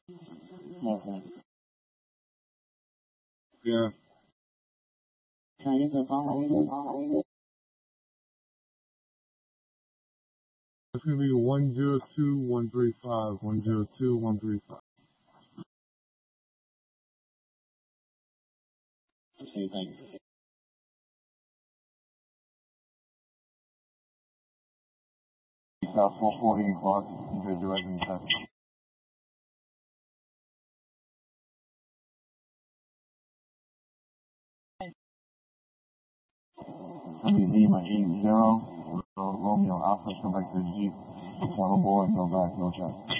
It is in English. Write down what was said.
Okay. Yeah. Can I get the phone? It's gonna be 102-135. 102-135. Okay, thank you. South 440 Clark, you're directing traffic. Lima 80, Romeo Alpha, come back to the Jeep. Come aboard, no back, no traffic.